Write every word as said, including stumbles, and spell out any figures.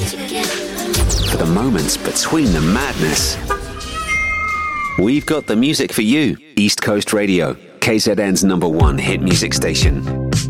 For the moments between the madness, we've got the music for you. East Coast Radio, K Z N's number one hit music station.